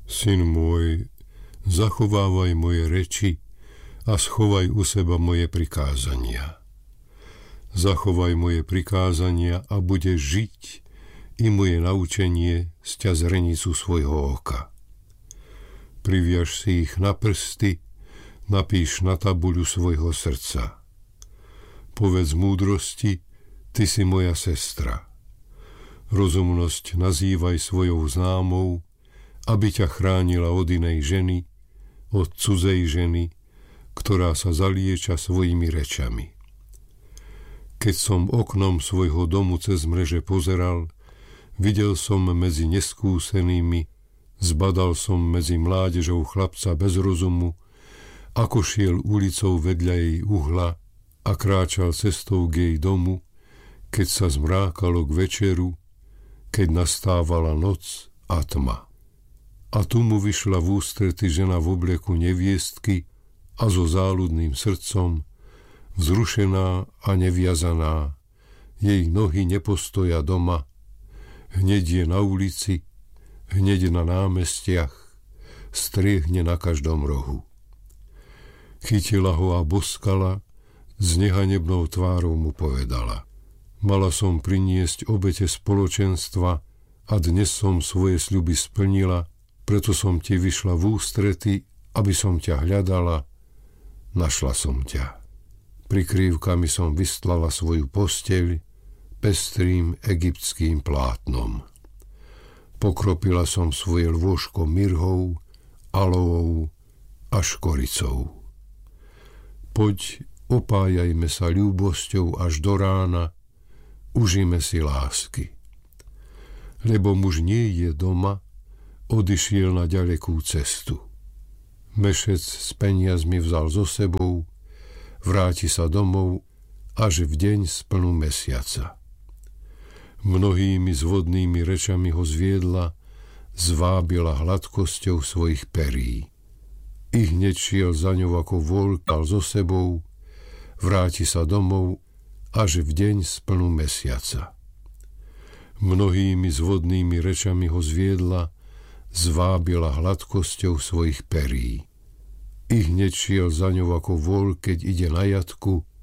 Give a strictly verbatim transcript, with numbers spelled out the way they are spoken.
Syn môj, zachovávaj moje reči a schovaj u seba moje prikázania. Zachovaj moje prikázania a budeš žiť, i moje naučenie sťa zrenicu svojho oka. Priviaž si ich na prsty, napíš na tabuľu svojho srdca. Povedz múdrosti, ty si moja sestra. Rozumnosť nazývaj svojou známou, aby ťa chránila od inej ženy, od cudzej ženy, ktorá sa zalieča svojimi rečami. Keď som oknom svojho domu cez mreže pozeral, videl som medzi neskúsenými, zbadal som medzi mládežou chlapca bez rozumu, ako šiel ulicou vedľa jej uhla a kráčal cestou k jej domu, keď sa zmrákalo k večeru, keď nastávala noc a tma. A tu mu vyšla v ústrety žena v obleku neviestky a so záľudným srdcom, vzrušená a neviazaná, jej nohy nepostoja doma, hneď je na ulici, hneď na námestiach, striehne na každom rohu. Chytila ho a boskala, s nehanebnou tvárou mu povedala: Mala som priniesť obete spoločenstva a dnes som svoje sľuby splnila, preto som ti vyšla v ústrety, aby som ťa hľadala. Našla som ťa. Prikrývkami som vystlala svoju posteľ pestrým egyptským plátnom. Pokropila som svoje lôžko mirhou, aloou a škoricou. Poď, opájajme sa ľúbosťou až do rána, užíme si lásky. Lebo muž nie je doma, odišiel na ďalekú cestu. Mešec s peniazmi vzal so sebou, vráti sa domov až v deň splnu mesiaca. Mnohými zvodnými rečami ho zviedla, zvábila hladkosťou svojich perí. I hneď šiel za ňou ako voľ, dal so sebou, vráti sa domov až v deň splnu mesiaca. Mnohými zvodnými rečami ho zviedla, zvábila hladkosťou svojich perí. I hneď šiel za ňou ako voľ, keď ide na jatku,